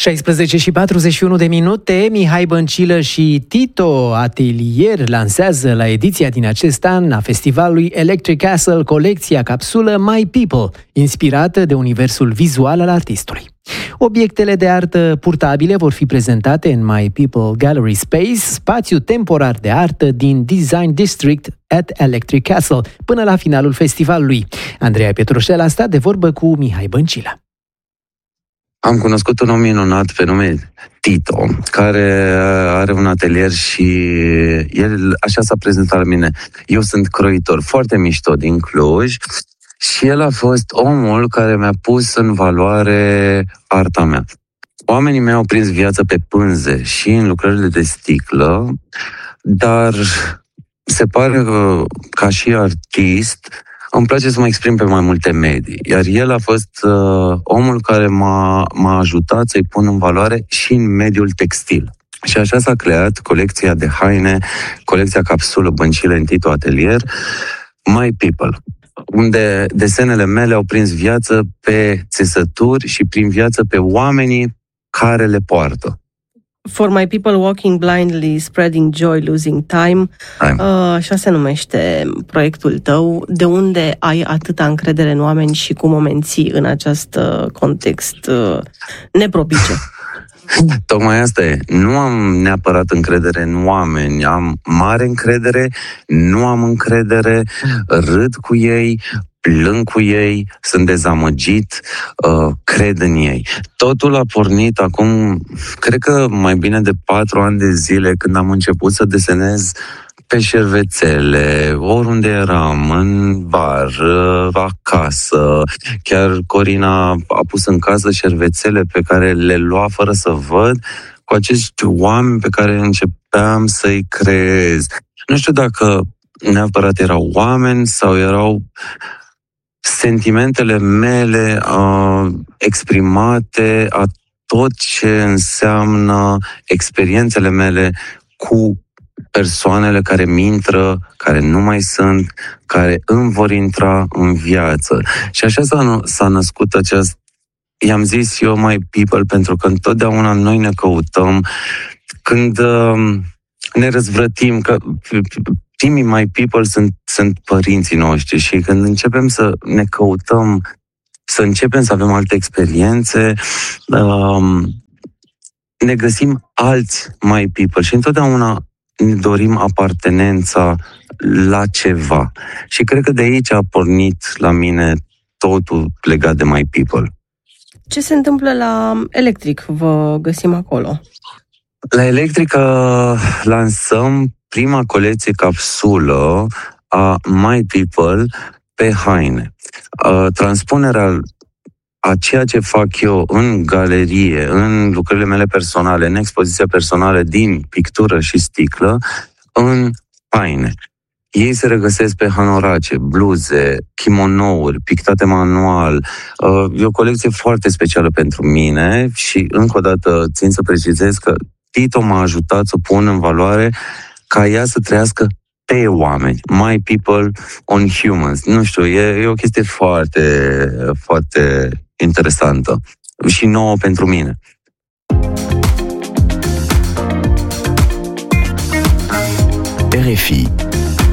16:41. Mihai Băncilă și Tito Atelier lansează la ediția din acest an a festivalului Electric Castle colecția capsulă My People, inspirată de universul vizual al artistului. Obiectele de artă purtabile vor fi prezentate în My People Gallery Space, spațiu temporar de artă din Design District at Electric Castle, până la finalul festivalului. Andreea Petrușel a stat de vorbă cu Mihai Băncilă. Am cunoscut un om minunat pe nume Tito, care are un atelier și el așa s-a prezentat la mine. Eu sunt croitor foarte mișto din Cluj și el a fost omul care mi-a pus în valoare arta mea. Oamenii mei au prins viață pe pânze și în lucrările de sticlă, dar se pare că, ca și artist, îmi place să mă exprim pe mai multe medii. Iar el a fost omul care m-a ajutat să-i pun în valoare și în mediul textil. Și așa s-a creat colecția de haine, colecția capsulă Băncilă în Tito Atelier, My People, unde desenele mele au prins viață pe țesături și prin viață pe oamenii care le poartă. For My People Walking Blindly, Spreading Joy, Losing Time, așa se numește proiectul tău. De unde ai atâta încredere în oameni și cum o menții în acest context nepropice? Tocmai asta e. Nu am neapărat încredere în oameni, am mare încredere, nu am încredere, râd cu ei, plâng cu ei, sunt dezamăgit, cred în ei. Totul a pornit acum, cred că mai bine de 4 ani de zile, când am început să desenez pe șervețele, oriunde eram, în bar, acasă. Chiar Corina a pus în casă șervețele pe care le lua fără să văd, cu acești oameni pe care începeam să-i creez. Nu știu dacă neapărat erau oameni sau erau sentimentele mele exprimate a tot ce înseamnă experiențele mele cu persoanele care mi intră, care nu mai sunt, care îmi vor intra în viață. Și așa s-a născut acest, i-am zis eu My People, pentru că întotdeauna noi ne căutăm când ne răzvrătim, că primii My People sunt părinții noștri și când începem să ne căutăm, să începem să avem alte experiențe, ne găsim alți My People și întotdeauna ne dorim apartenența la ceva. Și cred că de aici a pornit la mine totul legat de My People. Ce se întâmplă la Electric? Vă găsim acolo? La Electric lansăm prima colecție capsulă a My People pe haine. Transpunerea a ceea ce fac eu în galerie, în lucrările mele personale, în expoziția personală din pictură și sticlă, în haine. Ei se regăsesc pe hanorace, bluze, kimonouri, pictate manual. E o colecție foarte specială pentru mine și, încă o dată, țin să precizez că Tito m-a ajutat să pun în valoare ca ea să trăiască pe oameni. My People on Humans. Nu știu, e o chestie foarte, foarte interesantă și nouă pentru mine. RFI